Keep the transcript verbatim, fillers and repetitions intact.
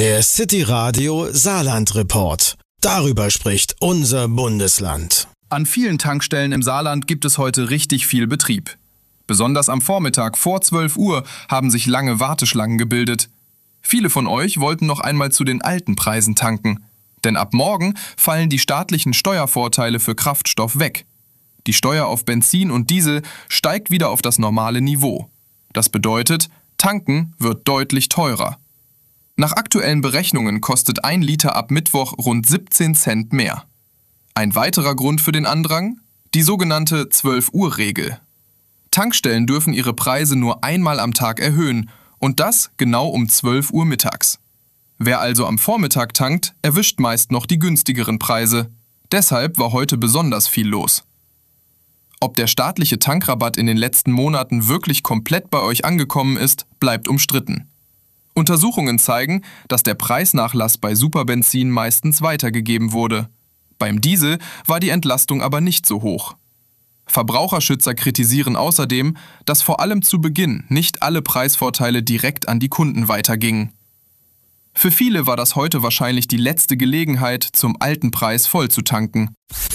Der City Radio Saarland Report. Darüber spricht unser Bundesland. An vielen Tankstellen im Saarland gibt es heute richtig viel Betrieb. Besonders am Vormittag vor zwölf Uhr haben sich lange Warteschlangen gebildet. Viele von euch wollten noch einmal zu den alten Preisen tanken. Denn ab morgen fallen die staatlichen Steuervorteile für Kraftstoff weg. Die Steuer auf Benzin und Diesel steigt wieder auf das normale Niveau. Das bedeutet, tanken wird deutlich teurer. Nach aktuellen Berechnungen kostet ein Liter ab Mittwoch rund siebzehn Cent mehr. Ein weiterer Grund für den Andrang? Die sogenannte zwölf Uhr Regel. Tankstellen dürfen ihre Preise nur einmal am Tag erhöhen und das genau um zwölf Uhr mittags. Wer also am Vormittag tankt, erwischt meist noch die günstigeren Preise. Deshalb war heute besonders viel los. Ob der staatliche Tankrabatt in den letzten Monaten wirklich komplett bei euch angekommen ist, bleibt umstritten. Untersuchungen zeigen, dass der Preisnachlass bei Superbenzin meistens weitergegeben wurde. Beim Diesel war die Entlastung aber nicht so hoch. Verbraucherschützer kritisieren außerdem, dass vor allem zu Beginn nicht alle Preisvorteile direkt an die Kunden weitergingen. Für viele war das heute wahrscheinlich die letzte Gelegenheit, zum alten Preis voll zu tanken.